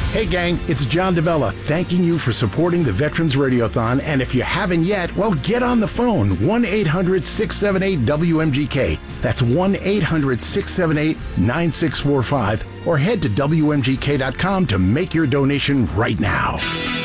Hey gang, it's John DeBella thanking you for supporting the Veterans Radiothon, and if you haven't yet, well, get on the phone, 1-800-678-WMGK. That's 1-800-678-9645, or head to WMGK.com to make your donation right now.